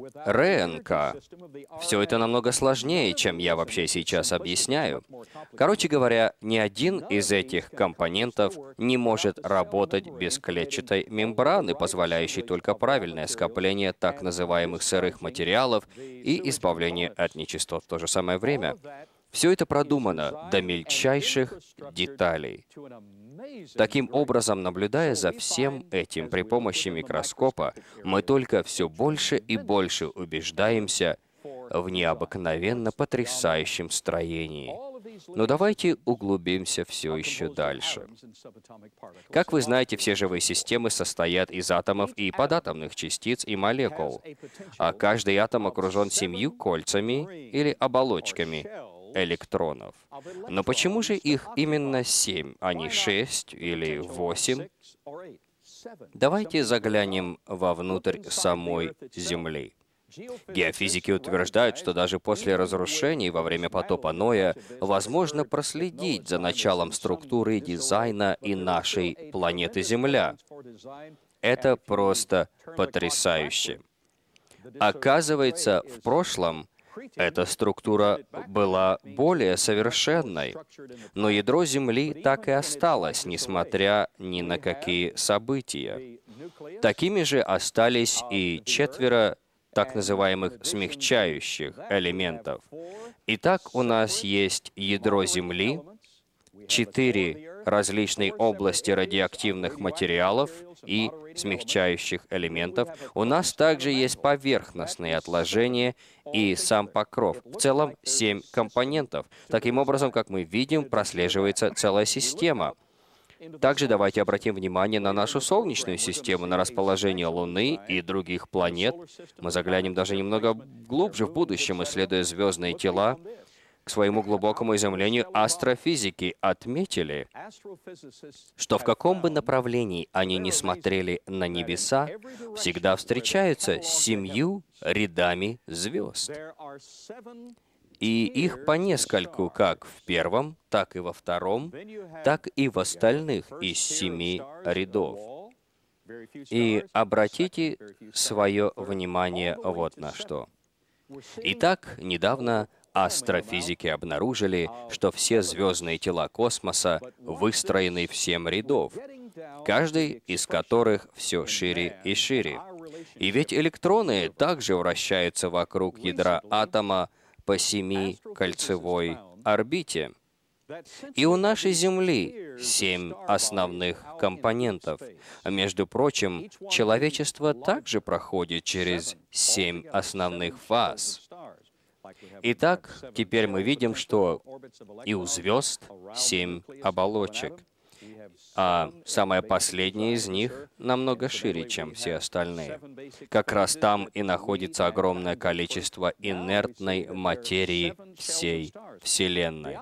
РНК. Все это намного сложнее, чем я вообще сейчас объясняю. Короче говоря, ни один из этих компонентов не может работать без клетчатой мембраны, позволяющей только правильное скопление так называемых сырых материалов и избавление от нечистот в то же самое время. Все это продумано до мельчайших деталей. Таким образом, наблюдая за всем этим при помощи микроскопа, мы только все больше и больше убеждаемся в необыкновенно потрясающем строении. Но давайте углубимся все еще дальше. Как вы знаете, все живые системы состоят из атомов и податомных частиц и молекул, а каждый атом окружен 7 кольцами или оболочками электронов. Но почему же их именно 7, а не 6 или 8? Давайте заглянем вовнутрь самой Земли. Геофизики утверждают, что даже после разрушений во время потопа Ноя возможно проследить за началом структуры и дизайна и нашей планеты Земля. Это просто потрясающе. Оказывается, в прошлом эта структура была более совершенной, но ядро Земли так и осталось, несмотря ни на какие события. Такими же остались и 4 так называемых смягчающих элементов. Итак, у нас есть ядро Земли, 4 различные области радиоактивных материалов и смягчающих элементов. У нас также есть поверхностные отложения и сам покров. В целом 7 компонентов. Таким образом, как мы видим, прослеживается целая система. Также давайте обратим внимание на нашу Солнечную систему, на расположение Луны и других планет. Мы заглянем даже немного глубже в будущем, исследуя звездные тела. К своему глубокому изумлению астрофизики отметили, что в каком бы направлении они ни смотрели на небеса, всегда встречаются с 7 рядами звезд. И их по нескольку как в первом, так и во втором, так и в остальных из 7 рядов. И обратите свое внимание вот на что. Итак, недавно астрофизики обнаружили, что все звездные тела космоса выстроены в 7 рядов, каждый из которых все шире и шире. И ведь электроны также вращаются вокруг ядра атома по 7-кольцевой орбите. И у нашей Земли 7 основных компонентов. Между прочим, человечество также проходит через 7 основных фаз. Итак, теперь мы видим, что и у звезд 7 оболочек, а самая последняя из них намного шире, чем все остальные. Как раз там и находится огромное количество инертной материи всей Вселенной.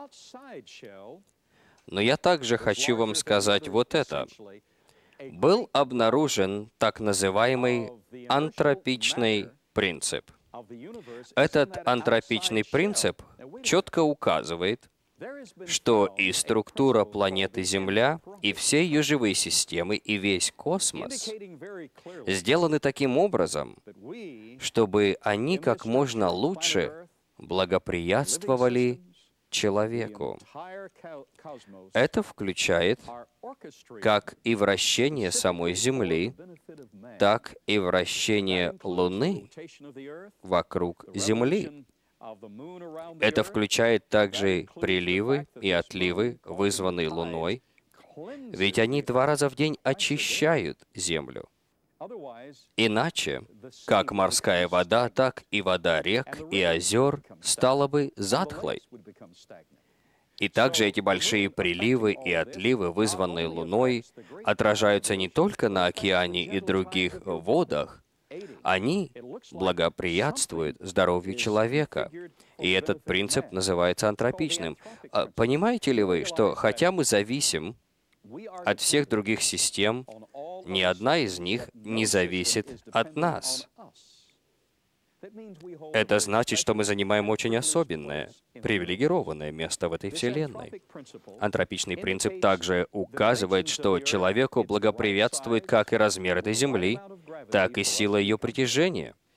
Но я также хочу вам сказать вот это. Был обнаружен так называемый антропичный принцип. Этот антропичный принцип четко указывает, что и структура планеты Земля, и все ее живые системы, и весь космос сделаны таким образом, чтобы они как можно лучше благоприятствовали человеку. Это включает как и вращение самой Земли, так и вращение Луны вокруг Земли. Это включает также приливы и отливы, вызванные Луной, ведь они 2 раза в день очищают Землю. Иначе, как морская вода, так и вода рек и озер стала бы затхлой. И также эти большие приливы и отливы, вызванные Луной, отражаются не только на океане и других водах, они благоприятствуют здоровью человека. И этот принцип называется антропичным. Понимаете ли вы, что хотя мы зависим от всех других систем, ни одна из них не зависит от нас? Это значит, что мы занимаем очень особенное, привилегированное место в этой Вселенной. Антропичный принцип также указывает, что человеку благоприятствует как и размер этой Земли, так и сила ее притяжения.